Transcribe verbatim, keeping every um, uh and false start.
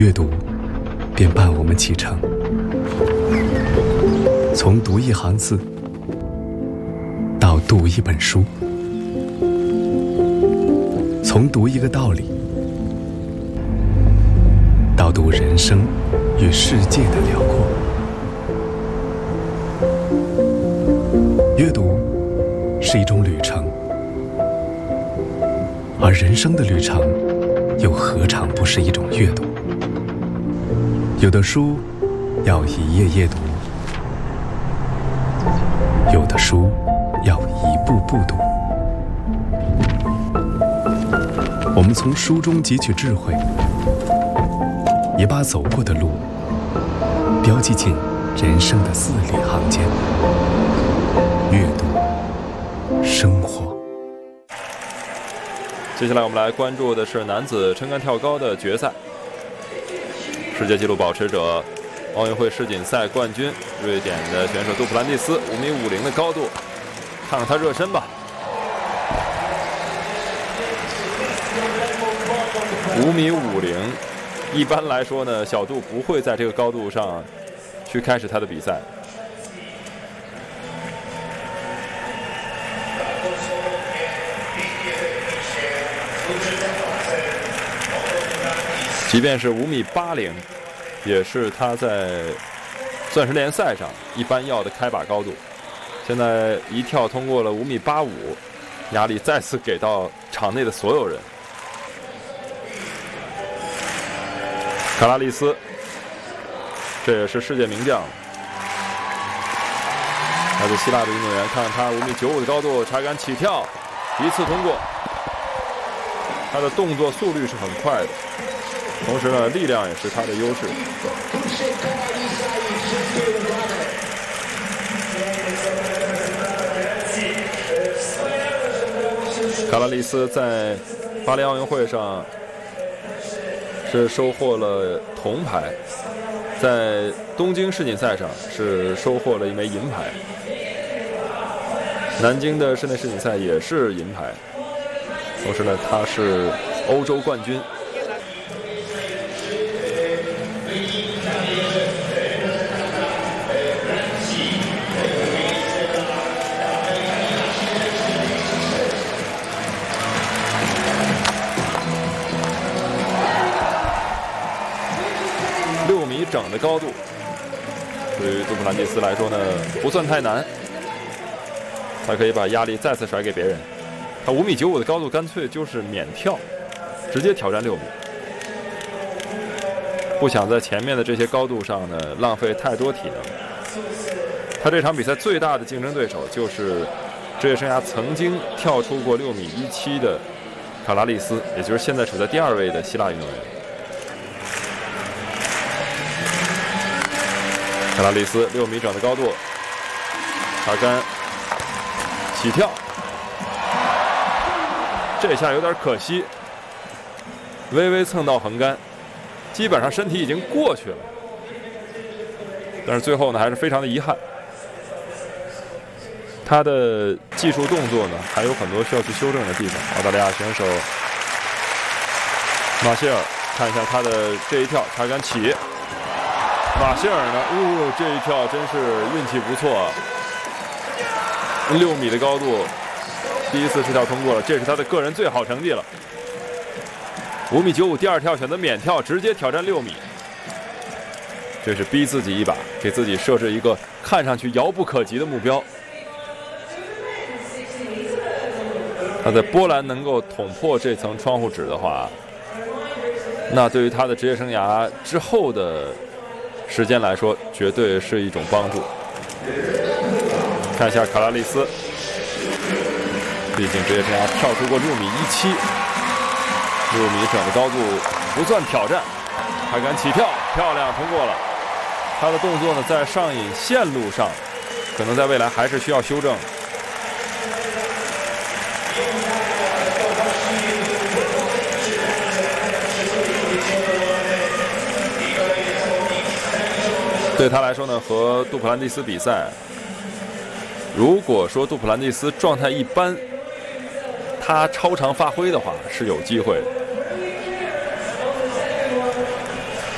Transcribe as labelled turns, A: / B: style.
A: 阅读便伴我们启程，从读一行字到读一本书，从读一个道理到读人生与世界的辽阔。阅读是一种旅程，而人生的旅程又何尝不是一种阅读？有的书要一页页读，有的书要一步步读。我们从书中汲取智慧，也把走过的路标记进人生的字里行间。阅读生活。
B: 接下来我们来关注的是男子撑杆跳高的决赛。世界纪录保持者、奥运会世锦赛冠军瑞典的选手杜普兰蒂斯五米五零的高度，看看他热身吧。五米五零，一般来说呢，小杜不会在这个高度上去开始他的比赛。即便是五米八零，也是他在钻石联赛上一般要的开把高度。现在一跳通过了五米八五，压力再次给到场内的所有人。卡拉利斯，这也是世界名将，来自希腊的运动员。看看他五米九五的高度，插杆起跳，一次通过。他的动作速率是很快的。同时呢，力量也是他的优势。卡拉利斯在巴黎奥运会上是收获了铜牌，在东京世锦赛上是收获了一枚银牌，南京的室内世锦赛也是银牌。同时呢，他是欧洲冠军。六米整的高度，对于杜普兰蒂斯来说呢，不算太难。他可以把压力再次甩给别人。他五米九五的高度，干脆就是免跳，直接挑战六米。不想在前面的这些高度上呢浪费太多体能。他这场比赛最大的竞争对手就是职业生涯曾经跳出过六米一七的卡拉利斯，也就是现在处在第二位的希腊运动员。卡拉利斯六米整的高度，插杆起跳，这下有点可惜，微微蹭到横杆，基本上身体已经过去了，但是最后呢还是非常的遗憾。他的技术动作呢还有很多需要去修正的地方。澳大利亚选手马歇尔，看一下他的这一跳，插杆起。马歇尔呢，哦，这一跳真是运气不错，六米的高度，第一次试跳通过了，这是他的个人最好成绩了。五米九五，第二跳选择免跳，直接挑战六米，这是逼自己一把，给自己设置一个看上去遥不可及的目标。他在波兰能够捅破这层窗户纸的话，那对于他的职业生涯之后的时间来说，绝对是一种帮助。看一下卡拉利斯，毕竟职业生涯跳出过六米一七，六米整的高度不算挑战。他敢起跳，漂亮通过了。他的动作呢，在上引线路上，可能在未来还是需要修正。对他来说呢，和杜普兰蒂斯比赛，如果说杜普兰蒂斯状态一般，他超常发挥的话是有机会的。